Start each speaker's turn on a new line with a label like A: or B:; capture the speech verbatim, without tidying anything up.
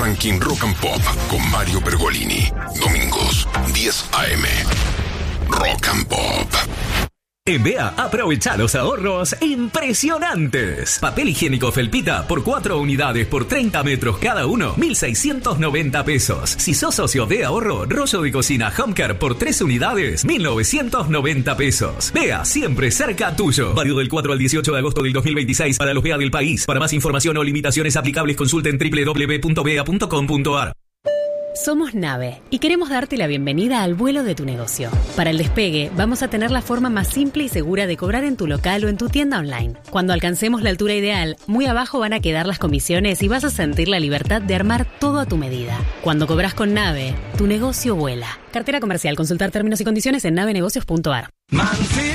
A: Ranking Rock and Pop con Mario Pergolini. Domingos, diez a eme. Rock and Pop.
B: En B E A, aprovecha los ahorros impresionantes. Papel higiénico Felpita por cuatro unidades por treinta metros cada uno, mil seiscientos noventa pesos. Si sos socio de ahorro, rollo de cocina Homecare por tres unidades, mil novecientos noventa pesos. B E A, siempre cerca tuyo. Válido del cuatro al dieciocho de agosto del dos mil veintiséis para los B E A del país. Para más información o limitaciones aplicables, consulten doble u doble u doble u punto bea punto com punto a r.
C: Somos Nave y queremos darte la bienvenida al vuelo de tu negocio. Para el despegue, vamos a tener la forma más simple y segura de cobrar en tu local o en tu tienda online. Cuando alcancemos la altura ideal, muy abajo van a quedar las comisiones y vas a sentir la libertad de armar todo a tu medida. Cuando cobras con Nave, tu negocio vuela. Cartera comercial. Consultar términos y condiciones en navenegocios punto a r.
D: Mancini